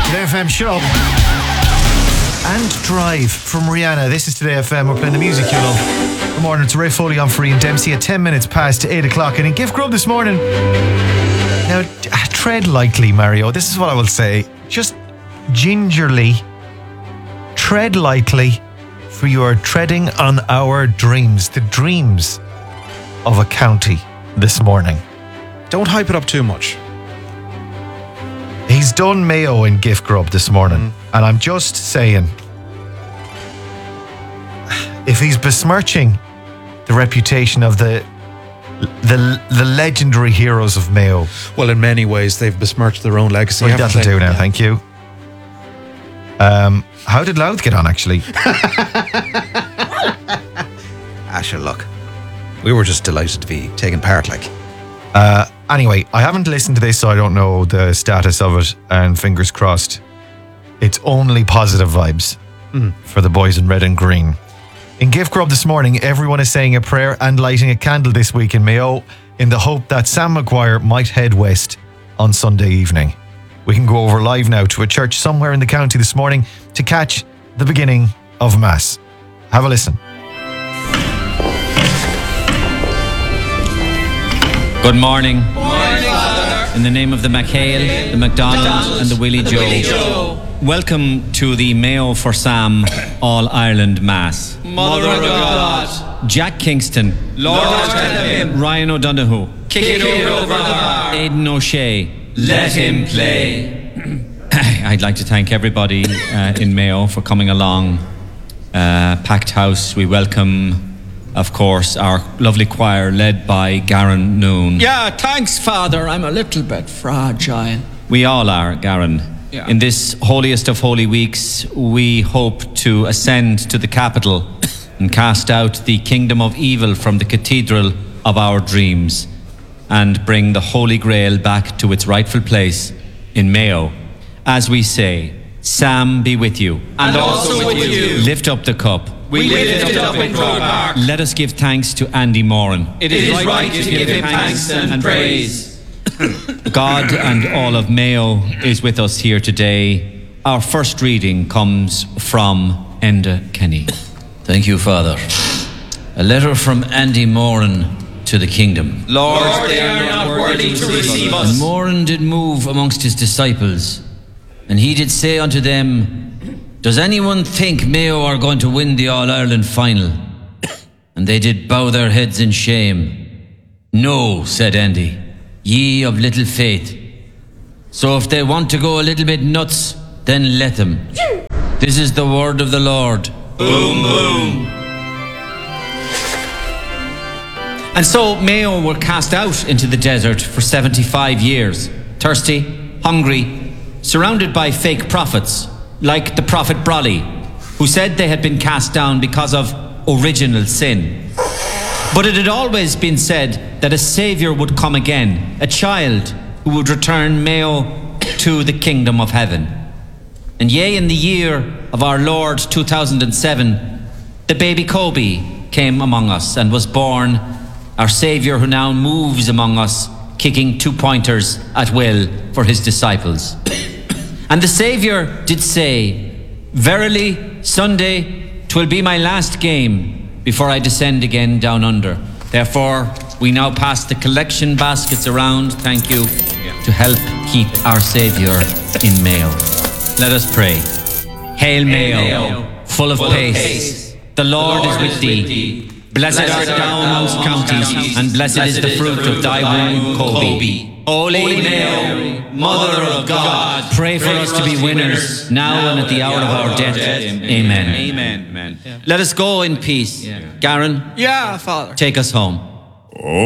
Today FM, shut up. And Drive from Rihanna. This is Today FM. We're playing the music you love. Good morning, it's Ray Foley on Free and Dempsey at 10 minutes past 8 o'clock. And in Gift Grub this morning, now tread lightly, Mario. This is what I will say. Just gingerly tread lightly, for you are treading on our dreams. The dreams of a county this morning. Don't hype it up too much. He's done Mayo in Gift Grub this morning, and I'm just saying, if he's besmirching the reputation of the legendary heroes of Mayo, well, in many ways they've besmirched their own legacy. Well, that'll do now, thank you. How did Louth get on, actually? Sure, look, we were just delighted to be taking part, like. Anyway, I haven't listened to this, so I don't know the status of it, and fingers crossed it's only positive vibes for the boys in red and green. In Gift Grub this morning, everyone is saying a prayer and lighting a candle this week in Mayo in the hope that Sam Maguire might head west on Sunday evening. We can go over live now to a church somewhere in the county this morning to catch the beginning of Mass. Have a listen. Good morning. Morning, Father. In the name of the McHale, the McDonald and the Willie Joe. Welcome to the Mayo for Sam All-Ireland Mass. Mother of God. Jack Kingston. Lord him. Ryan O'Donoghue. Kick it over the bar. Aidan O'Shea. Let him play. I'd like to thank everybody in Mayo for coming along. Packed house. We welcome, of course, our lovely choir led by Garen Noon. Yeah, thanks, Father. I'm a little bit fragile. We all are, Garen. Yeah. In this holiest of holy weeks, we hope to ascend to the capital and cast out the kingdom of evil from the cathedral of our dreams and bring the Holy Grail back to its rightful place in Mayo. As we say, Sam be with you. And also with you. Lift up the cup. We lift it up in Croke Park. Let us give thanks to Andy Moran. It is right to give him thanks and praise. God and all of Mayo is with us here today. Our first reading comes from Enda Kenny. Thank you, Father. A letter from Andy Moran to the kingdom. Lord, they are not worthy to receive us. And Moran did move amongst his disciples, and he did say unto them, Does anyone think Mayo are going to win the All-Ireland final? And they did bow their heads in shame. No, said Andy, ye of little faith. So if they want to go a little bit nuts, then let them. This is the word of the Lord. Boom, boom. And so Mayo were cast out into the desert for 75 years, thirsty, hungry, surrounded by fake prophets, like the prophet Brawley, who said they had been cast down because of original sin. But it had always been said that a saviour would come again, a child who would return Mayo to the kingdom of heaven. And yea, in the year of our Lord 2007, the baby Kobe came among us and was born, our saviour who now moves among us, kicking 2-pointers at will for his disciples. And the Saviour did say, Verily, Sunday, 'twill be my last game before I descend again down under. Therefore, we now pass the collection baskets around, thank you, to help keep our Saviour in Mayo. Let us pray. Hail Mayo, full of pace. The Lord is with thee. Blessed art thou amongst counties, and blessed is the fruit of thy womb, Kobe. Holy Mary, Mother of God, pray for us to be winners, now and at the hour of our death. Amen. Amen. Let us go in peace. Garen, Yeah, Father. take us home.